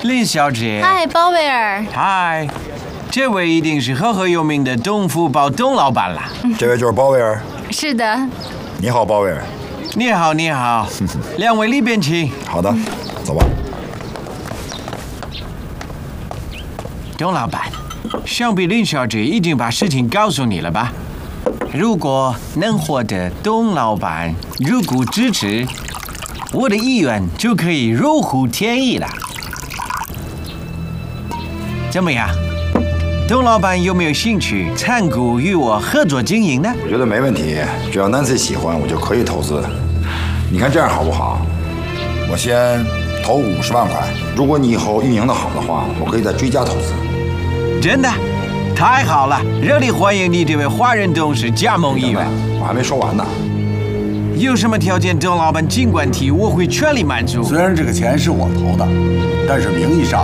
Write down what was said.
林小姐。 嗨，鲍威尔。 嗨，这位一定是赫赫有名的东福宝董老板了。 这位就是鲍威尔。 是的。 你好，鲍威尔。 你好，你好。两位里边请。 好的，走吧。 董老板，想必林小姐已经把事情告诉你了吧？如果能获得董老板入股支持，我的意愿就可以如虎添翼了。怎么样？董老板有没有兴趣参股与我合作经营呢？ 我觉得没问题，只要 Nancy 喜欢，我就可以投资。你看这样好不好？我先投50万块，如果你以后运营的好的话，我可以再追加投资。 真的？太好了！热烈欢迎你这位华人董事加盟意愿。 我还没说完呢。 有什么条件，董老板尽管提，我会全力满足。 虽然这个钱是我投的，但是名义上